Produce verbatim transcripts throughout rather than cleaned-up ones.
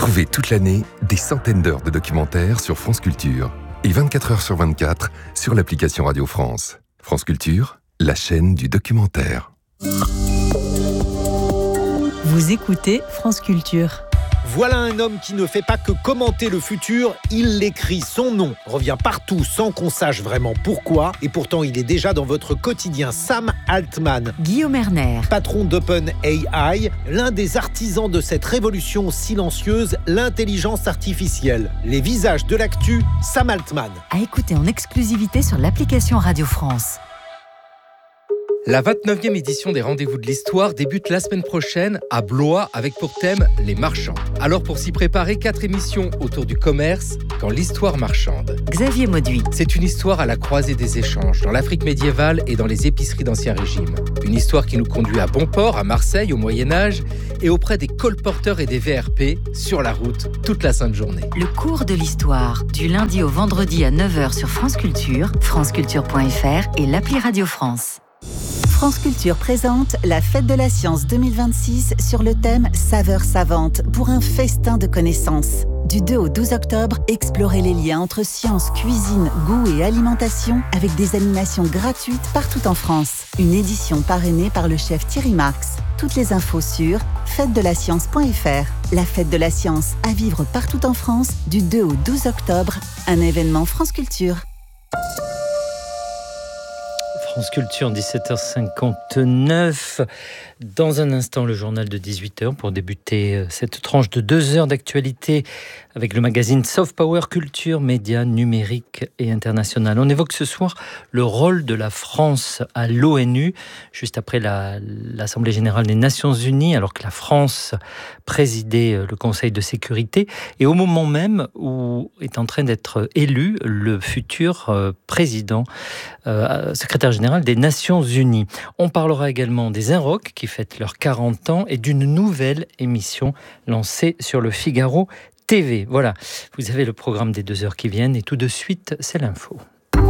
Retrouvez toute l'année des centaines d'heures de documentaires sur France Culture et vingt-quatre heures sur vingt-quatre sur l'application Radio France. France Culture, la chaîne du documentaire. Vous écoutez France Culture. Voilà un homme qui ne fait pas que commenter le futur, il l'écrit. Son nom revient partout sans qu'on sache vraiment pourquoi. Et pourtant, il est déjà dans votre quotidien. Sam Altman. Guillaume Erner. Patron d'OpenAI, l'un des artisans de cette révolution silencieuse, l'intelligence artificielle. Les visages de l'actu, Sam Altman. À écouter en exclusivité sur l'application Radio France. La vingt-neuvième édition des Rendez-vous de l'Histoire débute la semaine prochaine à Blois avec pour thème les marchands. Alors pour s'y préparer, quatre émissions autour du commerce dans l'histoire marchande. Xavier Mauduit. C'est une histoire à la croisée des échanges dans l'Afrique médiévale et dans les épiceries d'Ancien Régime. Une histoire qui nous conduit à Bonport, à Marseille au Moyen-Âge et auprès des colporteurs et des V R P sur la route toute la sainte journée. Le cours de l'histoire, du lundi au vendredi à neuf heures sur France Culture, franceculture point f r et l'appli Radio France. France Culture présente la Fête de la Science deux mille vingt-six sur le thème Saveurs savantes pour un festin de connaissances. Du deux au douze octobre, explorez les liens entre science, cuisine, goût et alimentation avec des animations gratuites partout en France. Une édition parrainée par le chef Thierry Marx. Toutes les infos sur fête de la science point f r. La Fête de la Science à vivre partout en France du deux au douze octobre. Un événement France Culture. France Culture, dix-sept heures cinquante-neuf. Dans un instant, le journal de dix-huit heures pour débuter cette tranche de deux heures d'actualité avec le magazine Soft Power Culture, médias numériques et international. On évoque ce soir le rôle de la France à l'ONU, juste après la, l'Assemblée générale des Nations Unies, alors que la France présidait le Conseil de sécurité, et au moment même où est en train d'être élu le futur président, euh, secrétaire général des Nations Unies. On parlera également des Inrocks qui fêtent leurs quarante ans et d'une nouvelle émission lancée sur le Figaro T V. Voilà, vous avez le programme des deux heures qui viennent et tout de suite, c'est l'info.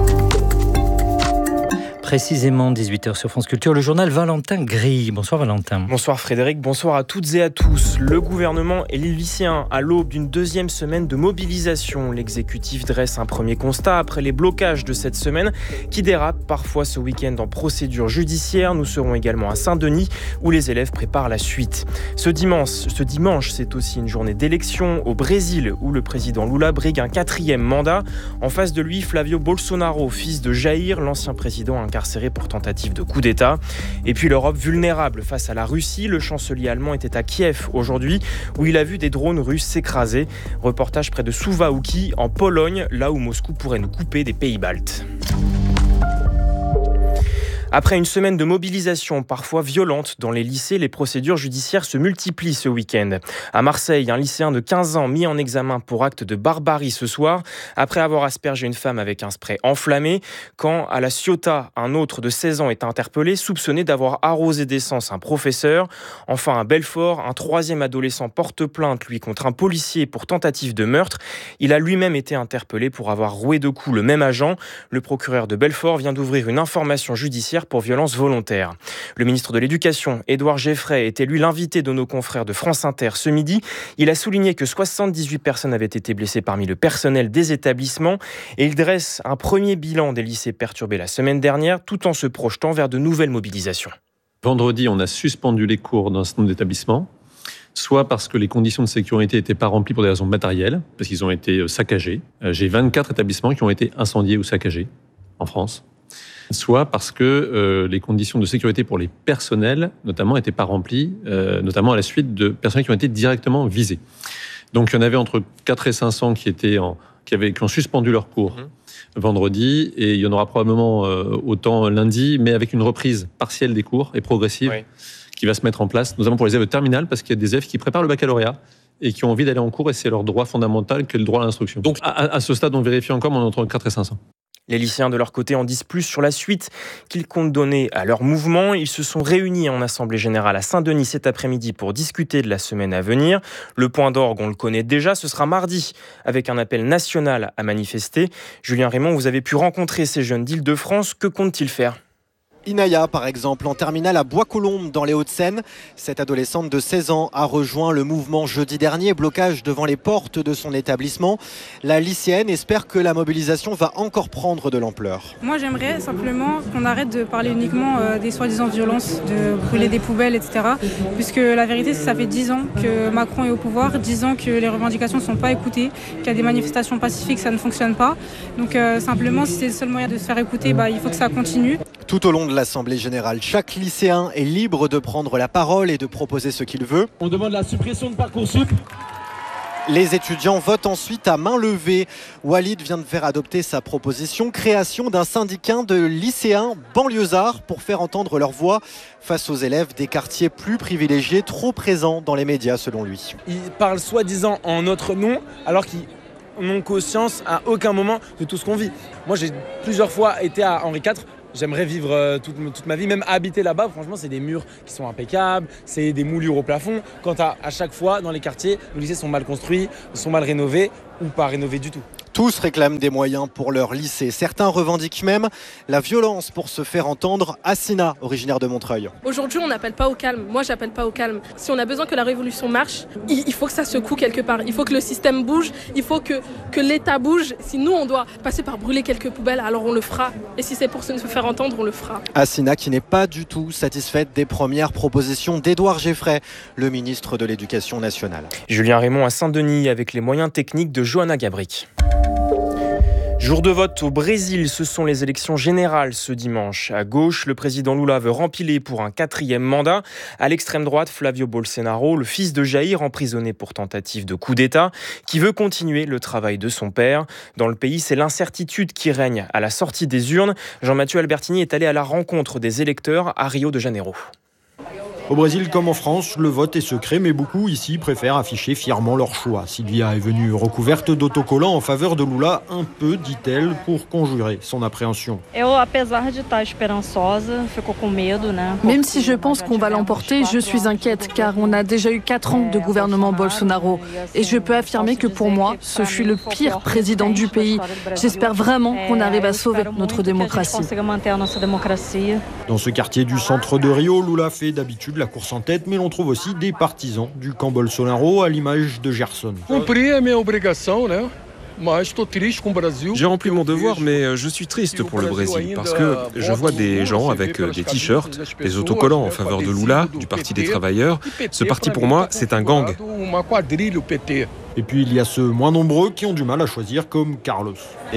Précisément dix-huit heures sur France Culture, le journal Valentin Grille. Bonsoir Valentin. Bonsoir Frédéric, bonsoir à toutes et à tous. Le gouvernement et les lycéens à l'aube d'une deuxième semaine de mobilisation. L'exécutif dresse un premier constat après les blocages de cette semaine qui dérapent parfois ce week-end en procédure judiciaire. Nous serons également à Saint-Denis où les élèves préparent la suite. Ce dimanche, ce dimanche, c'est aussi une journée d'élection au Brésil où le président Lula brigue un quatrième mandat. En face de lui, Flavio Bolsonaro, fils de Jair, l'ancien président incarcéré pour tentative de coup d'État. Et puis l'Europe vulnérable face à la Russie. Le chancelier allemand était à Kiev aujourd'hui où il a vu des drones russes s'écraser. Reportage près de Suwałki en Pologne, là où Moscou pourrait nous couper des pays baltes. Après une semaine de mobilisation parfois violente dans les lycées, les procédures judiciaires se multiplient ce week-end. À Marseille, un lycéen de quinze ans mis en examen pour acte de barbarie ce soir, après avoir aspergé une femme avec un spray enflammé, quand à La Ciotat, un autre de seize ans est interpellé, soupçonné d'avoir arrosé d'essence un professeur. Enfin, à Belfort, un troisième adolescent porte plainte, lui, contre un policier pour tentative de meurtre. Il a lui-même été interpellé pour avoir roué de coups le même agent. Le procureur de Belfort vient d'ouvrir une information judiciaire pour violence volontaire. Le ministre de l'Éducation, Édouard Geffray, était lui l'invité de nos confrères de France Inter ce midi. Il a souligné que soixante-dix-huit personnes avaient été blessées parmi le personnel des établissements et il dresse un premier bilan des lycées perturbés la semaine dernière tout en se projetant vers de nouvelles mobilisations. Vendredi, on a suspendu les cours dans un certain nombre d'établissements, soit parce que les conditions de sécurité n'étaient pas remplies pour des raisons matérielles, parce qu'ils ont été saccagés. J'ai vingt-quatre établissements qui ont été incendiés ou saccagés en France. Soit parce que euh, les conditions de sécurité pour les personnels, notamment, n'étaient pas remplies, euh, notamment à la suite de personnels qui ont été directement visés. Donc, il y en avait entre quatre et cinq cents qui, étaient en, qui, avaient, qui ont suspendu leurs cours mmh. vendredi, et il y en aura probablement euh, autant lundi, mais avec une reprise partielle des cours et progressive oui. qui va se mettre en place, notamment pour les élèves de terminale, parce qu'il y a des élèves qui préparent le baccalauréat et qui ont envie d'aller en cours, et c'est leur droit fondamental que le droit à l'instruction. Donc, à, à ce stade, on vérifie encore, mais on est entre quatre et cinq cents. Les lycéens de leur côté en disent plus sur la suite qu'ils comptent donner à leur mouvement. Ils se sont réunis en assemblée générale à Saint-Denis cet après-midi pour discuter de la semaine à venir. Le point d'orgue, on le connaît déjà, ce sera mardi avec un appel national à manifester. Julien Raymond, vous avez pu rencontrer ces jeunes d'Île-de-France. Que comptent-ils faire ? Inaya, par exemple, en terminale à Bois-Colombes, dans les Hauts-de-Seine. Cette adolescente de seize ans a rejoint le mouvement jeudi dernier, blocage devant les portes de son établissement. La lycéenne espère que la mobilisation va encore prendre de l'ampleur. Moi, j'aimerais simplement qu'on arrête de parler uniquement euh, des soi-disant violences, de brûler des poubelles, et cetera. Puisque la vérité, c'est que ça fait dix ans que Macron est au pouvoir, dix ans que les revendications ne sont pas écoutées, qu'il y a des manifestations pacifiques, ça ne fonctionne pas. Donc euh, simplement, si c'est le seul moyen de se faire écouter, bah, il faut que ça continue. Tout au long de l'Assemblée générale, chaque lycéen est libre de prendre la parole et de proposer ce qu'il veut. On demande la suppression de Parcoursup. Les étudiants votent ensuite à main levée. Walid vient de faire adopter sa proposition, création d'un syndicat de lycéens banlieusards pour faire entendre leur voix face aux élèves des quartiers plus privilégiés, trop présents dans les médias selon lui. Ils parlent soi-disant en notre nom alors qu'ils n'ont conscience à aucun moment de tout ce qu'on vit. Moi j'ai plusieurs fois été à Henri quatre. J'aimerais vivre euh, toute, toute ma vie, même habiter là-bas. Franchement, c'est des murs qui sont impeccables, c'est des moulures au plafond. Quant à, à chaque fois, dans les quartiers, nos lycées sont mal construits, sont mal rénovés ou pas rénovés du tout. Tous réclament des moyens pour leur lycée. Certains revendiquent même la violence pour se faire entendre. Assina, originaire de Montreuil. Aujourd'hui, on n'appelle pas au calme. Moi, j'appelle pas au calme. Si on a besoin que la révolution marche, il faut que ça secoue quelque part. Il faut que le système bouge. Il faut que, que l'État bouge. Si nous, on doit passer par brûler quelques poubelles, alors on le fera. Et si c'est pour se faire entendre, on le fera. Assina qui n'est pas du tout satisfaite des premières propositions d'Édouard Geffray, le ministre de l'Éducation nationale. Julien Raymond à Saint-Denis avec les moyens techniques de Johanna Gabrick. Jour de vote au Brésil, ce sont les élections générales ce dimanche. À gauche, le président Lula veut rempiler pour un quatrième mandat. À l'extrême droite, Flavio Bolsonaro, le fils de Jair, emprisonné pour tentative de coup d'État, qui veut continuer le travail de son père. Dans le pays, c'est l'incertitude qui règne à la sortie des urnes. Jean-Mathieu Albertini est allé à la rencontre des électeurs à Rio de Janeiro. Au Brésil comme en France, le vote est secret, mais beaucoup ici préfèrent afficher fièrement leur choix. Sylvia est venue recouverte d'autocollants en faveur de Lula, un peu, dit-elle, pour conjurer son appréhension. Même si je pense qu'on va l'emporter, je suis inquiète, car on a déjà eu quatre ans de gouvernement Bolsonaro. Et je peux affirmer que pour moi, ce fut le pire président du pays. J'espère vraiment qu'on arrive à sauver notre démocratie. Dans ce quartier du centre de Rio, Lula fait d'habitude la course en tête, mais l'on trouve aussi des partisans du camp Bolsonaro à l'image de Gerson. J'ai rempli mon devoir, mais je suis triste pour le Brésil parce que je vois des gens avec des t-shirts, des autocollants en faveur de Lula, du Parti des travailleurs. Ce parti pour moi, c'est un gang. Et puis il y a ceux moins nombreux qui ont du mal à choisir, comme Carlos.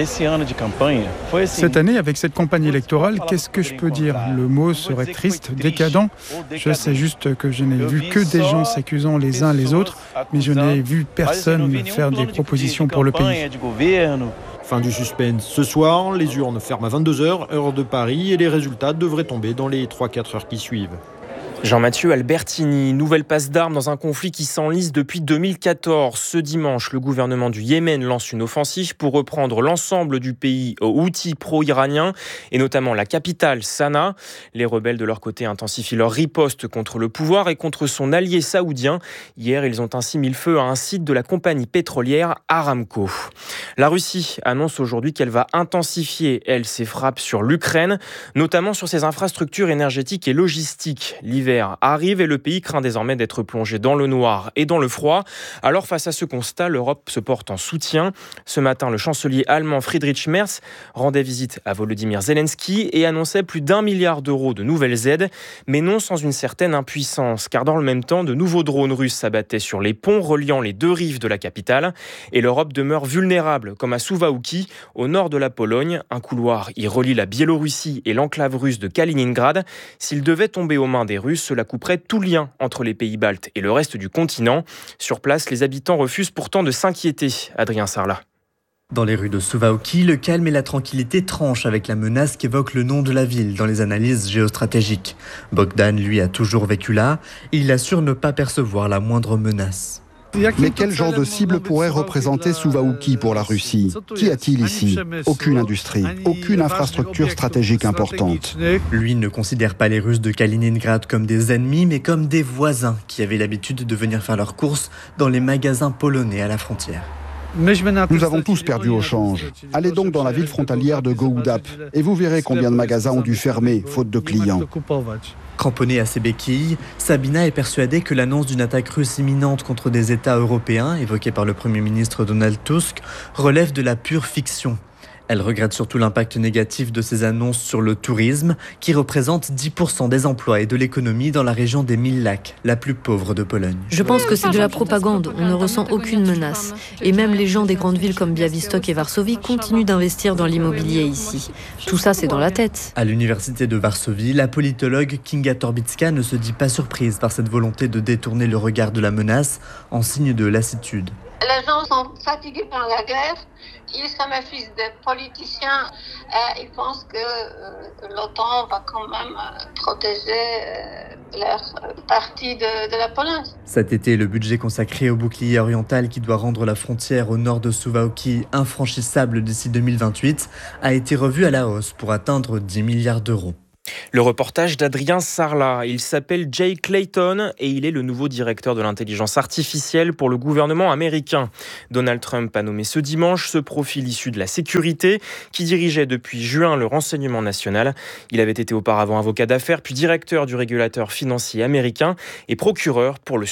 Cette année, avec cette campagne électorale, qu'est-ce que je peux dire? Le mot serait triste, décadent. Je sais juste que je n'ai vu que des gens s'accusant les uns les autres, mais je n'ai vu personne faire des propositions pour le pays. Fin du suspense. Ce soir, les urnes ferment à vingt-deux heures, heure de Paris, et les résultats devraient tomber dans les trois à quatre heures qui suivent. Jean-Mathieu Albertini, nouvelle passe d'armes dans un conflit qui s'enlise depuis deux mille quatorze. Ce dimanche, le gouvernement du Yémen lance une offensive pour reprendre l'ensemble du pays aux Houthis pro-iraniens et notamment la capitale Sanaa. Les rebelles de leur côté intensifient leur riposte contre le pouvoir et contre son allié saoudien. Hier, ils ont ainsi mis le feu à un site de la compagnie pétrolière Aramco. La Russie annonce aujourd'hui qu'elle va intensifier, elle, ses frappes sur l'Ukraine, notamment sur ses infrastructures énergétiques et logistiques. L'hiver arrive et le pays craint désormais d'être plongé dans le noir et dans le froid. Alors face à ce constat, l'Europe se porte en soutien. Ce matin, le chancelier allemand Friedrich Merz rendait visite à Volodymyr Zelensky et annonçait plus d'un milliard d'euros de nouvelles aides, mais non sans une certaine impuissance, car dans le même temps, de nouveaux drones russes s'abattaient sur les ponts reliant les deux rives de la capitale et l'Europe demeure vulnérable, comme à Suwałki, au nord de la Pologne. Un couloir y relie la Biélorussie et l'enclave russe de Kaliningrad. S'il devait tomber aux mains des Russes, cela couperait tout lien entre les pays baltes et le reste du continent. Sur place, les habitants refusent pourtant de s'inquiéter. Adrien Sarlat. Dans les rues de Suwałki, le calme et la tranquillité tranchent avec la menace qu'évoque le nom de la ville dans les analyses géostratégiques. Bogdan, lui, a toujours vécu là et il assure ne pas percevoir la moindre menace. Mais quel genre de cible pourrait représenter Suwałki pour la Russie? Qu'y a-t-il ici? Aucune industrie, aucune infrastructure stratégique importante. Lui ne considère pas les Russes de Kaliningrad comme des ennemis, mais comme des voisins qui avaient l'habitude de venir faire leurs courses dans les magasins polonais à la frontière. Nous avons tous perdu au change. Allez donc dans la ville frontalière de Goudap et vous verrez combien de magasins ont dû fermer, faute de clients. Cramponnée à ses béquilles, Sabina est persuadée que l'annonce d'une attaque russe imminente contre des États européens, évoquée par le Premier ministre Donald Tusk, relève de la pure fiction. Elle regrette surtout l'impact négatif de ces annonces sur le tourisme, qui représente dix pour cent des emplois et de l'économie dans la région des Mille Lacs, la plus pauvre de Pologne. Je pense que c'est de la propagande, on ne ressent aucune menace. Et même les gens des grandes villes comme Białystok et Varsovie continuent d'investir dans l'immobilier ici. Tout ça, c'est dans la tête. À l'université de Varsovie, la politologue Kinga Torbicka ne se dit pas surprise par cette volonté de détourner le regard de la menace en signe de lassitude. Les gens sont fatigués par la guerre, ils se méfient des politiciens et ils pensent que euh, l'OTAN va quand même euh, protéger euh, leur partie de, de la Pologne. Cet été, le budget consacré au bouclier oriental qui doit rendre la frontière au nord de Suwałki infranchissable d'ici deux mille vingt-huit a été revu à la hausse pour atteindre dix milliards d'euros. Le reportage d'Adrien Sarlat. Il s'appelle Jay Clayton et il est le nouveau directeur de l'intelligence artificielle pour le gouvernement américain. Donald Trump a nommé ce dimanche ce profil issu de la sécurité qui dirigeait depuis juin le renseignement national. Il avait été auparavant avocat d'affaires puis directeur du régulateur financier américain et procureur pour le